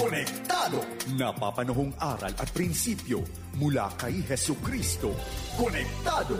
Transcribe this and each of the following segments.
Konektado! Napapanahong aral at prinsipyo mula kay Hesu Kristo. Konektado!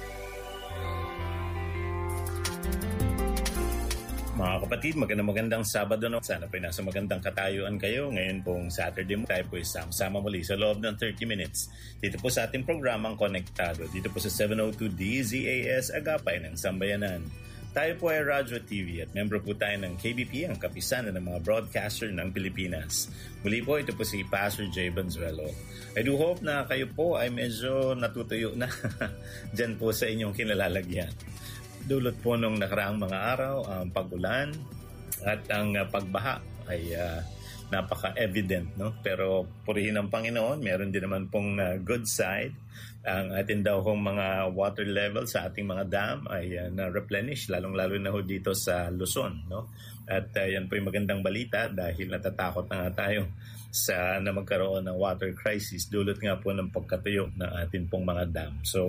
Mga kapatid, magandang Sabado na. Sana po nasa magandang katayuan kayo. Ngayon pong Saturday, tayo po sama muli sa loob ng 30 minutes. Dito po sa ating programang Konektado. Dito po sa 702 DZAS Agapay ng Sambayanan. Tayo po ay Radyo TV at membro po tayo ng KBP, ang kapisanan ng mga broadcaster ng Pilipinas. Muli po, ito po si Pastor Jay Banzuelo. I do hope na kayo po ay medyo natutuyo na dyan po sa inyong kinalalagyan. Dulot po nung nakaraang mga araw, ang pag-ulan at ang pagbaha ay napaka-evident, no? Pero purihin ang Panginoon, meron din naman pong good side. Ang atin daw hong mga water level sa ating mga dam ay na-replenish, lalong-lalo na ho dito sa Luzon, no? At yan po yung magandang balita dahil natatakot na nga tayo na magkaroon ng water crisis dulot nga po ng pagkatuyo ng ating pong mga dam. So,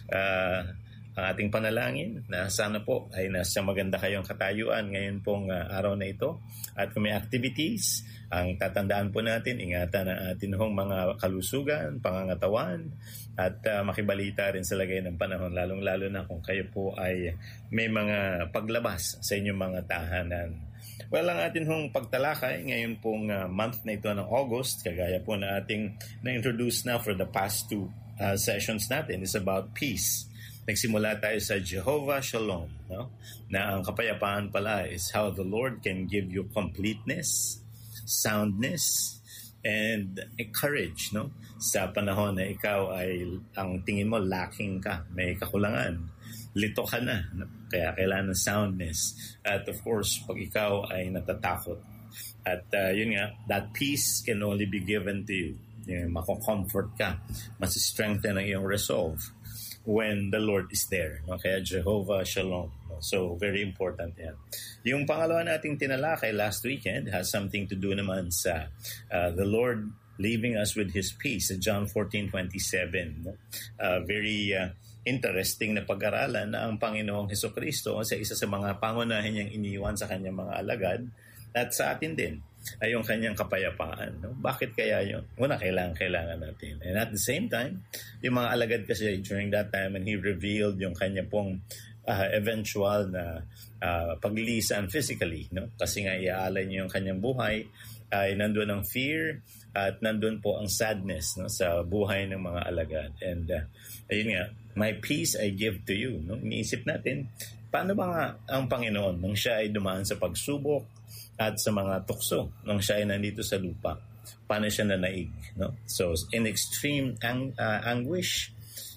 ang ating panalangin na sana po ay nasa maganda kayong katayuan ngayon pong araw na ito. At kung may activities, ang tatandaan po natin, ingatan ang atin hong mga kalusugan, pangangatawan, at makibalita rin sa lagay ng panahon, lalong-lalo na kung kayo po ay may mga paglabas sa inyong mga tahanan. Well, ang atin hong pagtalakay ngayon pong month na ito ng August, kagaya po na ating na-introduce na for the past two sessions natin, is about peace. Nagsimula tayo sa Jehovah Shalom, no? Na ang kapayapaan pala is how the Lord can give you completeness, soundness, and courage, no? Sa panahon na ikaw ay, ang tingin mo, lacking ka, may kakulangan, lito ka na, no? Kaya kailangan ng soundness. At of course, pag ikaw ay natatakot. At yun nga, that peace can only be given to you. Mako-comfort ka, mas-strengthen ang iyong resolve when the Lord is there. No? Kaya Jehovah Shalom. No? So, very important yan. Yung pangalawa nating tinalakay last weekend has something to do naman sa the Lord leaving us with His peace. John 14:27. No? Very interesting na pag-aralan na ang Panginoong Hesukristo sa isa sa mga pangunahin niyang iniwan sa kanyang mga alagad at sa atin din ay yung kanyang kapayapaan. No? Bakit kaya yun? Una, kailangan natin. And at the same time, yung mga alagad kasi during that time when He revealed yung kanya pong eventual na paglilisan physically. No? Kasi nga iaalay niyo yung kanyang buhay, ay nandun ang fear at nandun po ang sadness, no? Sa buhay ng mga alagad. And ayun nga, my peace I give to you. No? Iniisip natin, paano ba nga ang Panginoon nung siya ay dumaan sa pagsubok at sa mga tukso nung siya ay nandito sa lupa? Paano siya nanaig? No? So, in extreme anguish,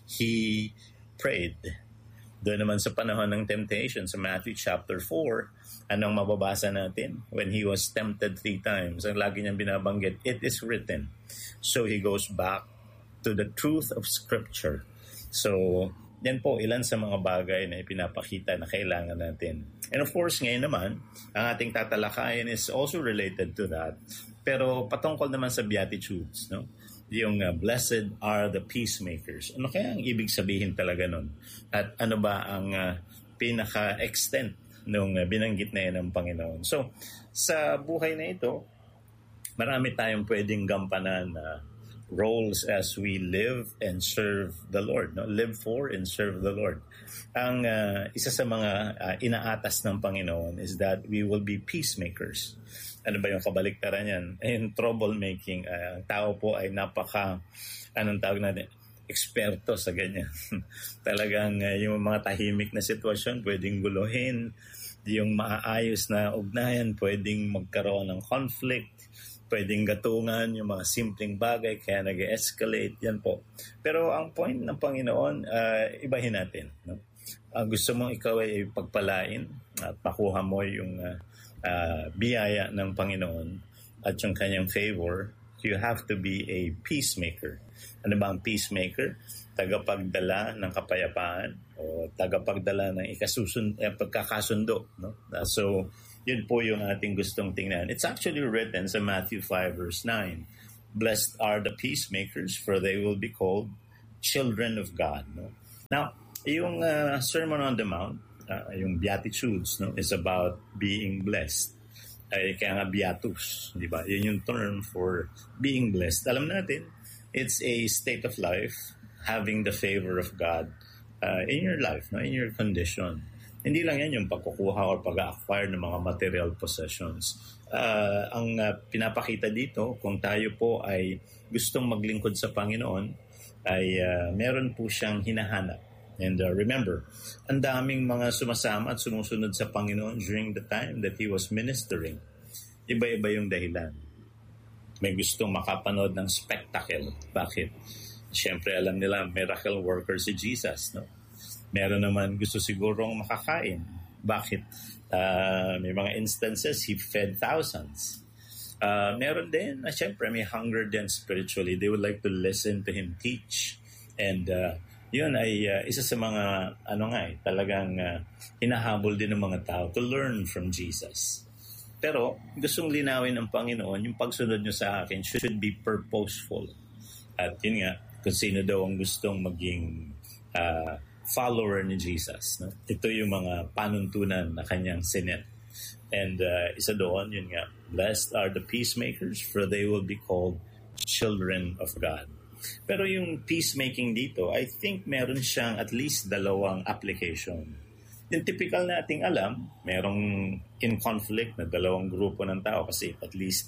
He prayed. Doon naman sa panahon ng temptation, sa Matthew chapter 4, anong mababasa natin? When He was tempted 3 times, ang lagi niyang binabanggit, it is written. So, He goes back to the truth of Scripture. So, yan po, ilan sa mga bagay na ipinapakita na kailangan natin. And of course, ngayon naman, ang ating tatalakayan is also related to that. Pero patungkol naman sa Beatitudes, no? Yung blessed are the peacemakers. Ano kaya ang ibig sabihin talaga nun? At ano ba ang pinaka-extent nung binanggit na yan ng Panginoon? So, sa buhay na ito, marami tayong pwedeng gampanan na roles as we live and serve the Lord. No? Live for and serve the Lord. Ang isa sa mga inaatas ng Panginoon is that we will be peacemakers. Ano ba yung kabaliktaran yan? In troublemaking, ang tao po ay anong tawag natin? Eksperto sa ganyan. Talagang yung mga tahimik na sitwasyon pwedeng guluhin, yung maayos na ugnayan pwedeng magkaroon ng conflict, pwedeng gatungan yung mga simpleng bagay kaya nag-escalate, yan po. Pero ang point ng Panginoon, ibahin natin. No? Gusto mong ikaw ay pagpalain at makuha mo yung biyaya ng Panginoon at yung kanyang favor, you have to be a peacemaker. Ano ba ang peacemaker? Tagapagdala ng kapayapaan o tagapagdala ng pagkakasundo. No? So, yun po yung ating gustong tingnan. It's actually written sa Matthew 5 verse 9. Blessed are the peacemakers, for they will be called children of God. No? Now, yung Sermon on the Mount, yung Beatitudes, no, is about being blessed. ay kaya nga beatus, di ba? Yun yung term for being blessed. Alam natin, it's a state of life, having the favor of God in your life, no? In your condition. Hindi lang yan yung pagkukuha or pag-acquire ng mga material possessions. Ang pinapakita dito, kung tayo po ay gustong maglingkod sa Panginoon, ay meron po siyang hinahanap. And remember, ang daming mga sumasama at sumusunod sa Panginoon during the time that He was ministering. Iba-iba yung dahilan. May gustong makapanood ng spectacle. Bakit? Siyempre, alam nila, miracle worker si Jesus, no? Meron naman gusto sigurong makakain. Bakit? May mga instances, He fed thousands. Meron din, siyempre, may hunger din spiritually. They would like to listen to Him teach. And yun ay isa sa mga, talagang hinahabol din ng mga tao to learn from Jesus. Pero gustong linawin ng Panginoon, yung pagsunod nyo sa akin should be purposeful. At yun nga, kung sino daw ang gustong maging follower ni Jesus. No? Ito yung mga panuntunan na kanyang sinet. And isa doon, yun nga, blessed are the peacemakers, for they will be called children of God. Pero yung peacemaking dito, I think meron siyang at least dalawang application. Yung typical nating alam, merong in conflict na dalawang grupo ng tao kasi at least,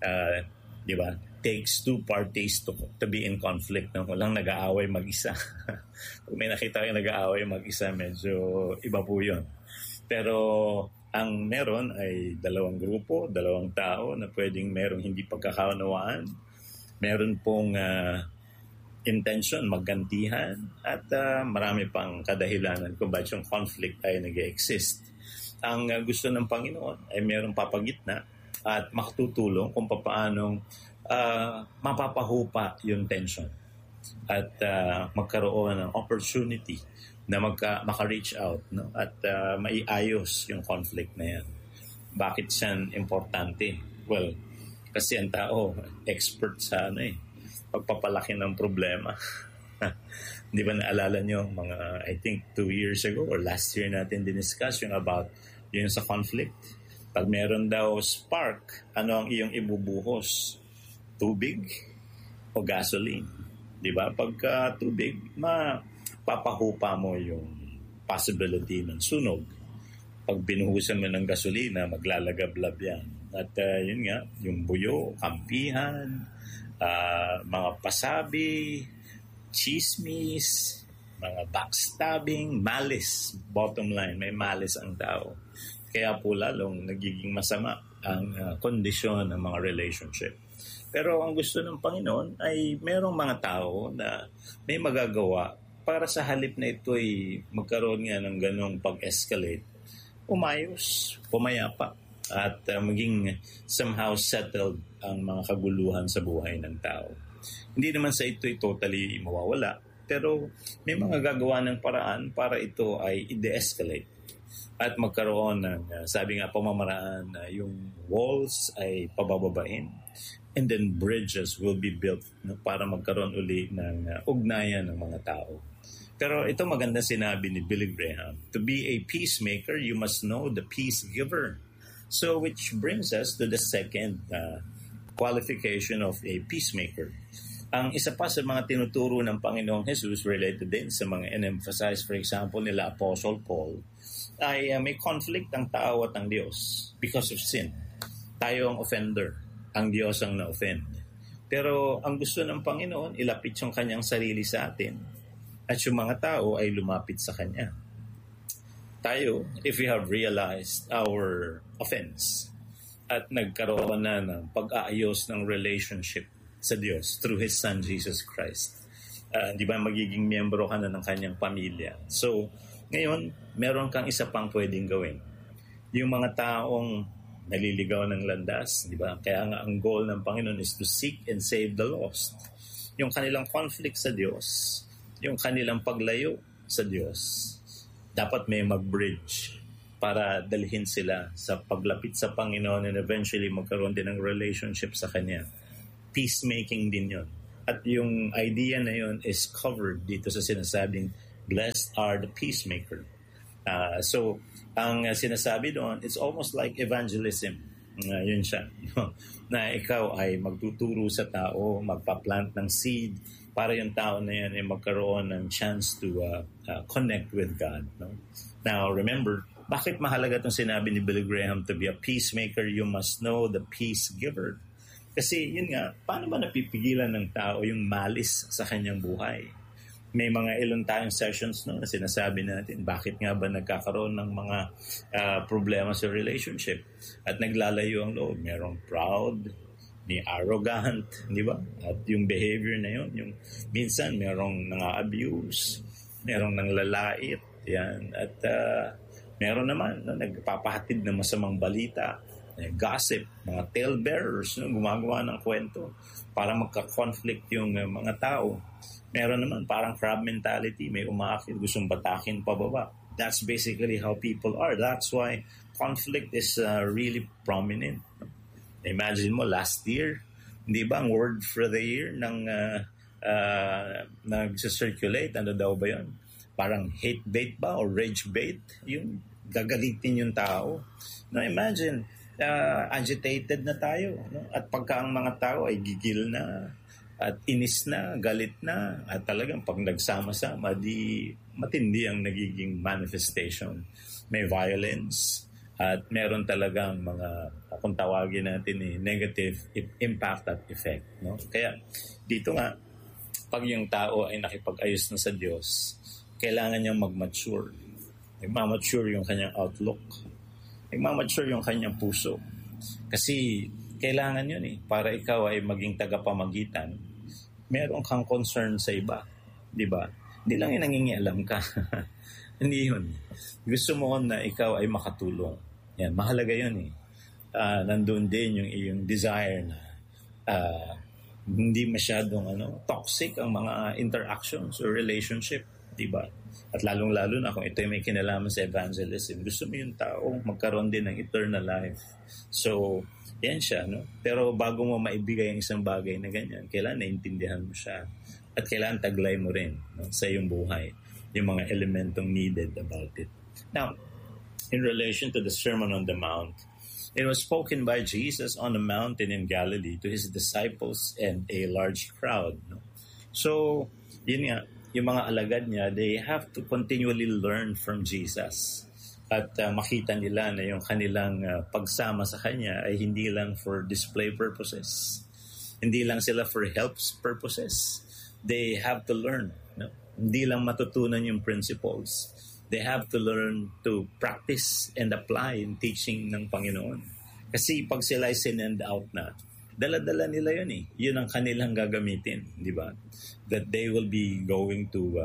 di ba, takes two parties to be in conflict. No? Walang nag-aaway mag-isa. Kung may nakita kayo nag-aaway mag-isa, medyo iba po yun. Pero ang meron ay dalawang grupo, dalawang tao na pwedeng merong hindi pagkakaunawaan. Meron pong intention, maggantihan, at marami pang kadahilanan kung bakit yung conflict ay nag-exist. Ang gusto ng Panginoon ay merong papagitna at makatutulong kung paanong mapapahupa yung tension at magkaroon ng opportunity na maka-reach out, no? At maiayos yung conflict na yan. Bakit yan importante? Well, kasi ang tao, expert sa pagpapalaki ng problema. Di ba naalala nyo, mga, I think 2 years ago or last year natin diniscuss yung about yun sa conflict. Pag meron daw spark, ano ang iyong ibubuhos? Tubig o gasoline? Di ba? Pagka tubig, mapapahupa mo yung possibility ng sunog. Pag binuhusan mo ng gasolina, maglalagablab yan. At yun nga, yung buyo, kampihan, mga pasabi, chismis, mga backstabbing, malice. Bottom line, may malice ang tao. Kaya po lalong nagiging masama ang kondisyon ng mga relationship. Pero ang gusto ng Panginoon ay merong mga tao na may magagawa para sa halip na ito'y magkaroon nga ng ganong pag-escalate, umayos, pumayapa, at maging somehow settled ang mga kaguluhan sa buhay ng tao. Hindi naman sa ito'y totally mawawala, pero may mga gagawa ng paraan para ito ay i-de-escalate at magkaroon ng, sabi nga, pamamaraan na yung walls ay pabababain and then bridges will be built para magkaroon uli ng ugnayan ng mga tao. Pero ito maganda sinabi ni Billy Graham, to be a peacemaker, you must know the peace giver. So which brings us to the second qualification of a peacemaker. Ang isa pa sa mga tinuturo ng Panginoong Jesus related din sa mga in-emphasize, for example, nila Apostle Paul, ay may conflict ang tao at ang Diyos because of sin. Tayo ang offender, ang Diyos ang na-offend. Pero ang gusto ng Panginoon, ilapit yung kanyang sarili sa atin at yung mga tao ay lumapit sa kanya. Tayo, if we have realized our offense at nagkaroon na ng pag-aayos ng relationship sa Diyos through His Son, Jesus Christ, di ba magiging miyembro ka na ng kanyang pamilya. So, ngayon, meron kang isa pang pwedeng gawin. Yung mga taong naliligaw ng landas, di ba? Kaya nga ang goal ng Panginoon is to seek and save the lost. Yung kanilang conflict sa Diyos, yung kanilang paglayo sa Diyos, dapat may mag-bridge para dalhin sila sa paglapit sa Panginoon and eventually magkaroon din ng relationship sa Kanya. Peacemaking din yon. At yung idea na yon is covered dito sa sinasabing, blessed are the peacemaker. So, ang sinasabi doon, it's almost like evangelism. Yun siya. Na ikaw ay magtuturo sa tao, magpa-plant ng seed para yung tao na yan ay magkaroon ng chance to connect with God. No? Now, remember, bakit mahalaga itong sinabi ni Billy Graham, to be a peacemaker, you must know the peace giver. Kasi yun nga, paano ba napipigilan ng tao yung malis sa kanyang buhay? May mga ilan tayong sessions na sinasabi natin, bakit nga ba nagkakaroon ng mga problema sa relationship at naglalayo ang loob? Merong proud, may arrogant, di ba? At yung behavior na yun, yung minsan merong nang-abuse, merong nanglalait, yan. At meron naman nagpapahatid ng masamang balita, gossip, mga talebearers, gumagawa ng kwento para magka-conflict yung mga tao. Meron naman parang crab mentality, may umaakit, gustong batakin pababa. That's basically how people are. That's why conflict is really prominent. Imagine mo, last year, hindi ba ang word for the year ng nag-circulate, ano daw ba yun? Parang hate bait ba o rage bait? Yung gagalitin yung tao. Now imagine, agitated na tayo. No? At pagka ang mga tao ay gigil na, at inis na, galit na, at talagang pag nagsama-sama, di matindi ang nagiging manifestation. May violence, at meron talagang mga, kung tawagin natin, negative impact at effect. No? Kaya dito nga, pag yung tao ay nakipag-ayos na sa Diyos, kailangan niyang mag-mature. Nagmamature yung kanyang outlook. Nagmamature yung kanyang puso. Kasi kailangan yun para ikaw ay maging tagapamagitan. Meron kang concern sa iba. Di ba? Hindi lang yung nangingialam ka. Hindi yun. Gusto mo na ikaw ay makatulong. Yan, mahalaga yun nandun din yung iyong desire na hindi masyadong toxic ang mga interactions or relationship. Diba? At lalong-lalo na kung ito may kinalaman sa evangelism, gusto mo yung tao magkaroon din ng eternal life. So, yan siya, no? Pero bago mo maibigay ang isang bagay na ganyan, kailangan naintindihan mo siya. At kailangan taglay mo rin sa iyong buhay yung mga elementong needed about it. Now, in relation to the Sermon on the Mount, it was spoken by Jesus on a mountain in Galilee to his disciples and a large crowd. No? So, yun nga, yung mga alagad niya, they have to continually learn from Jesus. At makita nila na yung kanilang pagsama sa Kanya ay hindi lang for display purposes. Hindi lang sila for helps purposes. They have to learn. No? Hindi lang matutunan yung principles. They have to learn to practice and apply in teaching ng Panginoon. Kasi pag sila ay sinend out na, dala-dala nila yun Yun ang kanilang gagamitin, di ba? That they will be going to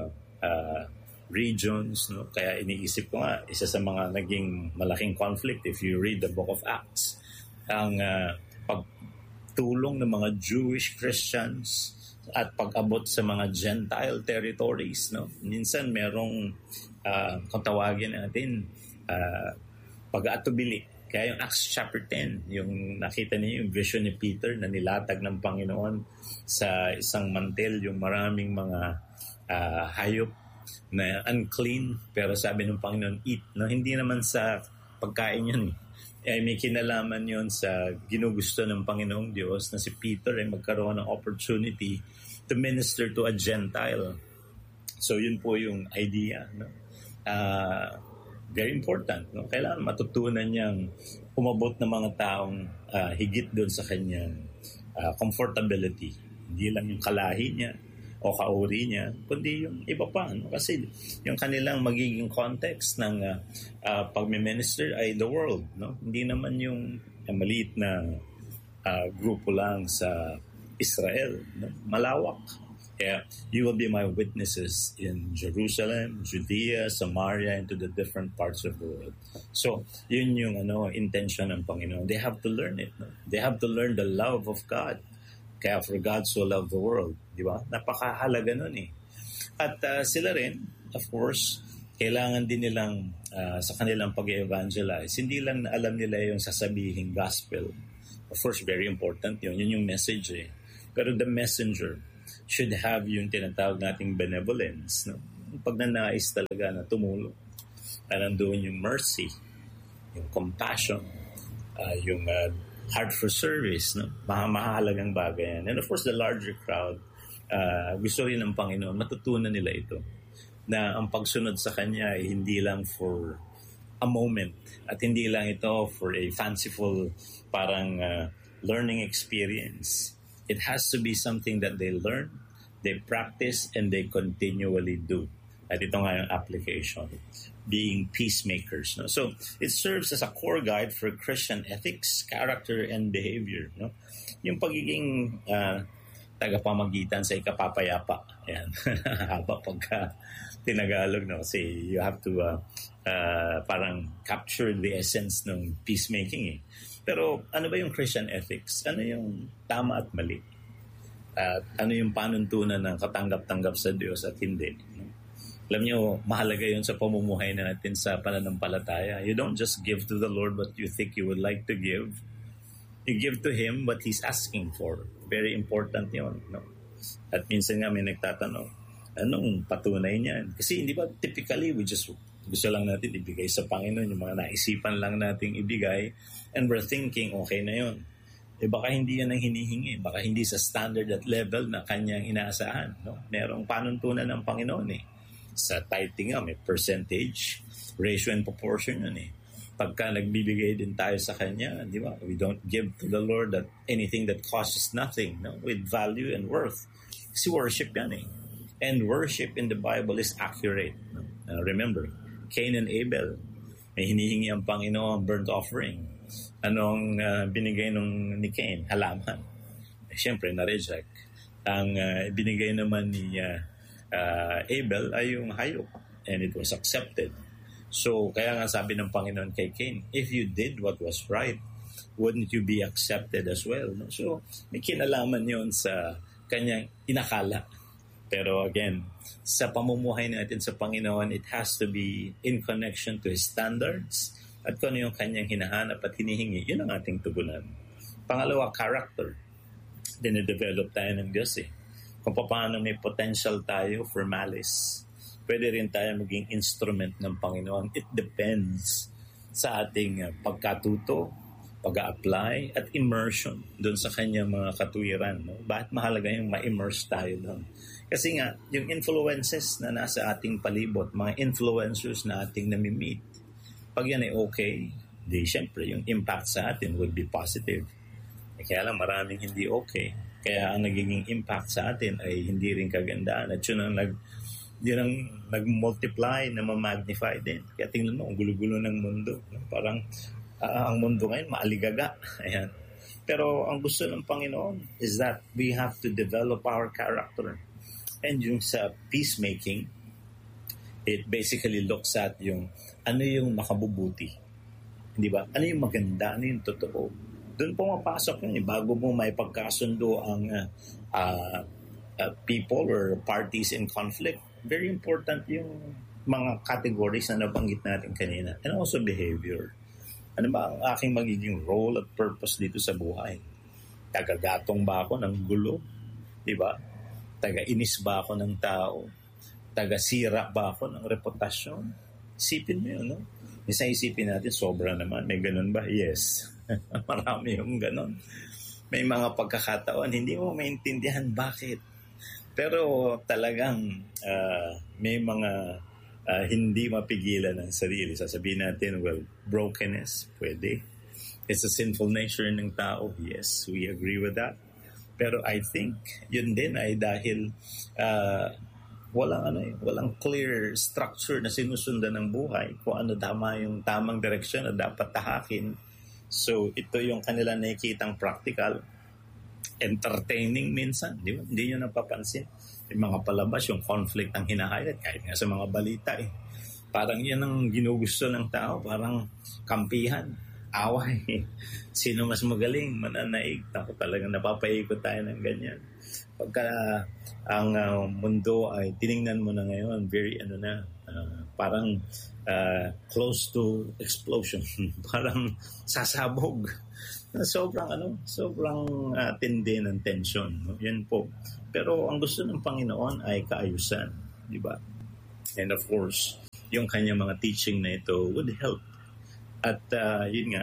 regions, no? Kaya iniisip ko nga, isa sa mga naging malaking conflict, if you read the book of Acts, ang pagtulong ng mga Jewish Christians at pag-abot sa mga Gentile territories, no? Minsan merong kung tawagin natin pag-aatubili. Kaya yung Acts chapter 10, yung nakita niyo yung vision ni Peter na nilatag ng Panginoon sa isang mantel, yung maraming mga hayop na unclean, pero sabi ng Panginoon, eat. No? Hindi naman sa pagkain yun. Ay may kinalaman yun sa ginugusto ng Panginoong Diyos na si Peter ay magkaroon ng opportunity to minister to a Gentile. So yun po yung idea. No? Very important. No? Kailangan matutunan niyang umabot ng mga taong higit doon sa kanyang comfortability. Hindi lang yung kalahi niya o kauri niya, kundi yung iba pa. No? Kasi yung kanilang magiging context ng pag-minister ay the world. No? Hindi naman yung maliit na grupo lang sa Israel. No? Malawak. Kaya you will be my witnesses in Jerusalem, Judea, Samaria, and to the different parts of the world. So, yun yung intention ng Panginoon. They have to learn it. No? They have to learn the love of God. Kaya for God so loved the world. Di ba? Napakahalaga nun At sila rin, of course, kailangan din nilang sa kanilang pag-evangelize. Hindi lang na alam nila yung sasabihing gospel. Of course, very important yun. Yun yung message Pero the messenger should have yung tinatawag nating benevolence. No? Pagnanais talaga na tumulong. Na nandoon yung mercy, yung compassion, yung heart for service, no? Mahalagang bagay yan. And of course, the larger crowd, gusto rin ng Panginoon, matutunan nila ito, na ang pagsunod sa Kanya ay hindi lang for a moment at hindi lang ito for a fanciful parang learning experience. It has to be something that they learn, they practice, and they continually do. At ito nga yung application, being peacemakers. No? So, it serves as a core guide for Christian ethics, character, and behavior. No? Yung pagiging tagapamagitan sa ikapapayapa. Ayan. Haba pagka tinagalog, no? Kasi you have to parang capture the essence ng peacemaking. Pero ano ba yung Christian ethics? Ano yung tama at mali? At ano yung panuntunan ng katanggap-tanggap sa Diyos at hindi? Alam nyo, mahalaga yun sa pamumuhay natin sa pananampalataya. You don't just give to the Lord what you think you would like to give. You give to Him what He's asking for. Very important yun. No? At minsan nga may nagtatanong, anong patunay niyan? Kasi hindi ba typically we just gusto lang natin ibigay sa Panginoon yung mga naisipan lang nating ibigay and we're thinking okay na yun. Baka hindi yan ang hinihingi. Baka hindi sa standard at level na kanyang inaasahan. No? Merong panuntunan ng Panginoon Sa tithing nga, may percentage, ratio and proportion yun Pagka nagbibigay din tayo sa Kanya, di ba? We don't give to the Lord anything that costs nothing, no? With value and worth. Kasi worship yan And worship in the Bible is accurate. No? Remember, Cain and Abel, may hinihingi ang Panginoon burnt offering. Anong binigay ni Cain? Halaman. Siyempre, na-reject. Ang binigay naman ni Abel ay yung hayop and it was accepted. So, kaya nga sabi ng Panginoon kay Cain, if you did what was right, wouldn't you be accepted as well? No? So, may kinalaman yon sa kanyang inakala. Pero again, sa pamumuhay natin sa Panginoon, it has to be in connection to His standards at kung ano yung kanyang hinahanap at hinihingi, yun ang ating tugunan. Pangalawa, character. Dine-develop tayo ng Diyos Kung paano may potential tayo for malice, pwede rin tayo maging instrument ng Panginoon. It depends sa ating pagkatuto, pag-a-apply, at immersion doon sa kanyang mga katuwiran. No? Bakit mahalaga yung ma-immerse tayo doon? Kasi nga, yung influences na nasa ating palibot, mga influencers na ating nami-meet, pag yan ay okay, di syempre yung impact sa atin would be positive. Kaya lang maraming hindi okay. Kaya ang nagiging impact sa atin ay hindi rin kagandaan. At yun ang nag-multiply na ma-magnify din. Kaya tingnan mo, ang gulo-gulo ng mundo. Parang ang mundo ngayon maaligaga. Ayan. Pero ang gusto ng Panginoon is that we have to develop our character. And yung sa peacemaking, it basically looks at yung ano yung makabubuti. Hindi ba? Ano yung maganda? Ano yung totoo? Doon pumapasok yun. Bago mo may pagkasundo ang people or parties in conflict, very important yung mga categories na nabanggit natin kanina. And also behavior. Ano ba ang aking magiging role at purpose dito sa buhay? Tagagatong ba ako ng gulo? Diba? Taga-inis ba ako ng tao? Taga-sira ba ako ng reputasyon? Isipin mo yun, no? Isipin natin, sobra naman. May ganun ba? Yes. Marami yung ganon. May mga pagkakataon, hindi mo maintindihan bakit. Pero talagang may mga hindi mapigilan ng sarili. Sasabihin natin, well, brokenness, pwede. It's a sinful nature ng tao. Yes, we agree with that. Pero I think, yun din ay dahil walang clear structure na sinusundan ng buhay kung ano tama yung tamang direksyon na dapat tahakin. So, ito yung kanila nakikitang practical, entertaining minsan. Di ba? Hindi nyo napapansin. Yung mga palabas, yung conflict ang hinahighlight, kahit nga sa mga balita Parang yan ang ginugusto ng tao, parang kampihan, away. Sino mas magaling, mananaig. Ako talagang napapaikot tayo ng ganyan. Pagka ang mundo ay tiningnan mo na ngayon, very parang close to explosion. Parang sasabog. Sobrang tindi ng tension. No? Yan po. Pero ang gusto ng Panginoon ay kaayusan. Di ba? And of course, yung kanyang mga teaching na ito would help. At yun nga,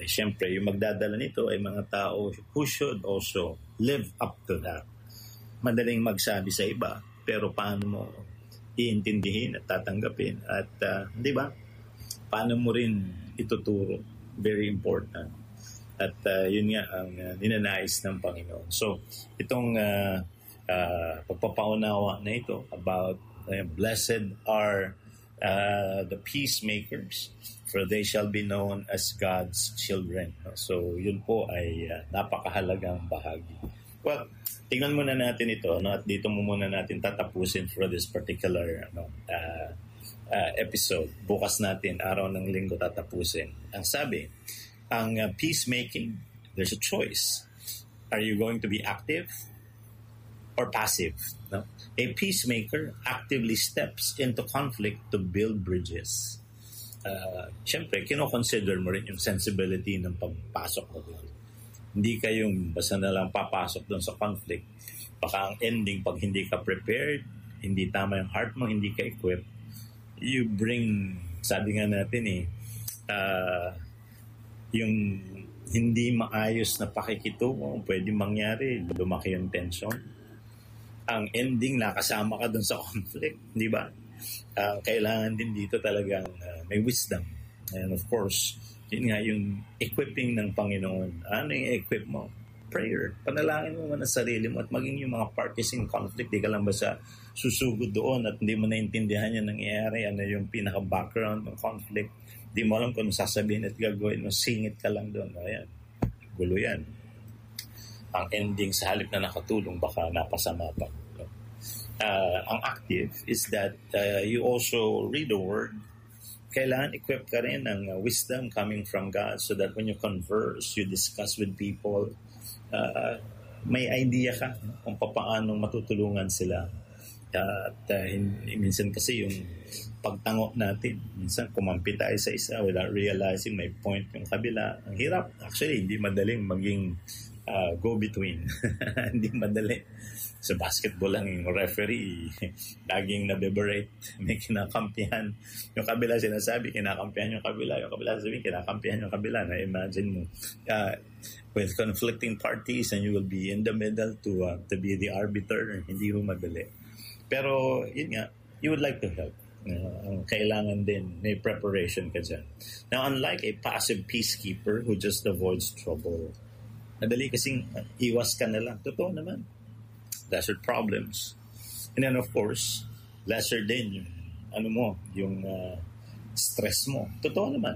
Siyempre, yung magdadala nito ay mga tao who should also live up to that. Madaling magsabi sa iba, pero paano mo iintindihin at tatanggapin? At, di ba, paano mo rin ituturo? Very important. At yun nga ang ninanais ng Panginoon. So, itong pagpapaunawa na ito about blessed are the peacemakers, for they shall be known as God's children. So, yun po ay napakahalagang bahagi. Well, tingnan muna natin ito, at dito muna natin tatapusin for this particular episode. Bukas natin, araw ng linggo tatapusin. Ang sabi, ang peacemaking, there's a choice. Are you going to be active or passive? No? A peacemaker actively steps into conflict to build bridges. Siyempre, kino-consider mo rin yung sensibility ng pagpasok mo doon. Hindi kayong basta na lang papasok doon sa conflict. Baka ang ending, pag hindi ka prepared, hindi tama yung heart mo, hindi ka equipped, you bring, sabi nga natin yung hindi maayos na pakikitungo, pwede mangyari, lumaki yung tension. Ang ending, nakasama ka dun sa conflict, di ba? Kailangan din dito talagang may wisdom. And of course, yun nga yung equipping ng Panginoon. Ano yung equip mo? Prayer. Panalangin mo man ang sarili mo at maging yung mga parties in conflict. Di ka lang ba sa susugod doon at hindi mo naintindihan yung nangyayari. Ano yung pinaka-background ng conflict. Di mo alam kung ano sasabihin at gagawin mo. Singit ka lang doon. Ayan. Gulo yan. Ang ending sa halip na nakatulong, baka napasama pa. Ang active is that you also read the Word. Kailangan equip ka rin ng wisdom coming from God so that when you converse, you discuss with people, may idea ka kung paano matutulungan sila. At minsan kasi yung pagtango natin, minsan kumampi tayo sa isa without realizing may point yung kabila. Ang hirap. Actually, hindi madaling maging go-between. Hindi madali. Sa basketball lang yung referee laging nabeberate, may kinakampihan yung kabila, sinasabi kinakampihan yung kabila sasabihin kinakampihan yung kabila. Na imagine mo with conflicting parties and you will be in the middle to be the arbiter. Hindi mo madali, pero yun nga, you would like to help. Kailangan din may preparation ka dyan. Now, unlike a passive peacekeeper who just avoids trouble, madali kasing iwas ka na lang. Totoo naman, lesser problems. And then of course, lesser din yung stress mo. Totoo naman.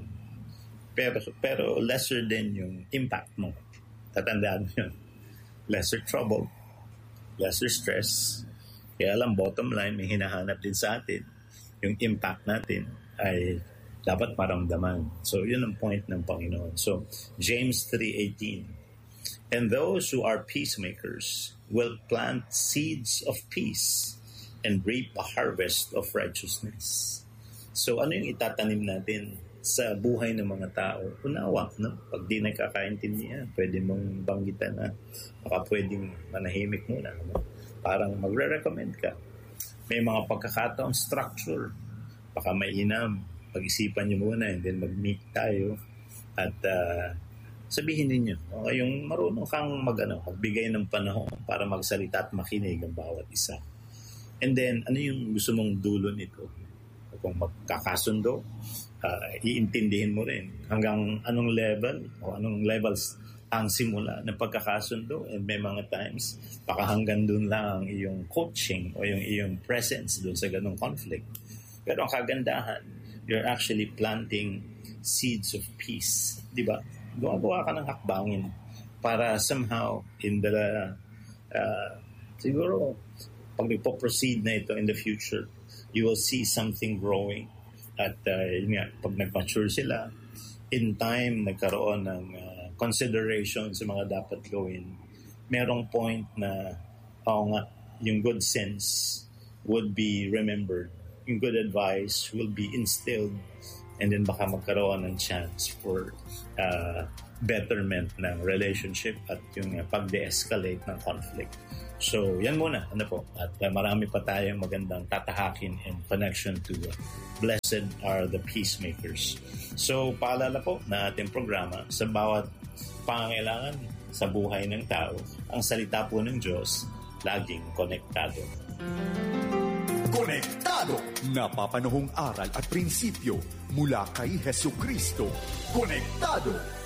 Pero lesser din yung impact mo. Tatandaan mo yun. Lesser trouble, lesser stress. Kaya lang, bottom line, may hinahanap din sa atin. Yung impact natin ay dapat maramdaman. So, yun ang point ng Panginoon. So, James 3:18, and those who are peacemakers will plant seeds of peace and reap a harvest of righteousness. So, ano yung itatanim natin sa buhay ng mga tao? Unawa, no? Pag di nagkakaintindihan, pwede mong banggitan na baka pwedeng manahimik muna. No? Parang magre-recommend ka. May mga pagkakataong structure. Baka mainam. Pag-isipan nyo muna and then mag-meet tayo at sabihin ninyo, yung marunong kang magbigay ng panahon para magsalita at makinig ang bawat isa. And then, ano yung gusto mong dulo nito? Kung magkakasundo, iintindihin mo rin hanggang anong level o anong levels ang simula ng pagkakasundo. And may mga times, baka hanggang dun lang ang iyong coaching o yung iyong presence dun sa ganong conflict. Pero ang kagandahan, you're actually planting seeds of peace. Diba? Gumagawa ka ng hakbangin para somehow in the siguro pag nagpo-proceed na ito in the future, you will see something growing at yun nga, pag nag-mature sila in time, nagkaroon ng consideration sa mga dapat gawin, merong point na yung good sense would be remembered, yung good advice will be instilled, and then baka magkaroon ng chance for betterment ng relationship at yung pag-de-escalate ng conflict. So, yan muna. At marami pa tayong magandang tatahakin in connection to Blessed are the Peacemakers. So, paalala po na ating programa sa bawat pangangailangan sa buhay ng tao, ang salita po ng Diyos, laging konektado. Konektado! Napapanahong aral at prinsipyo mula kay Hesukristo. Konektado!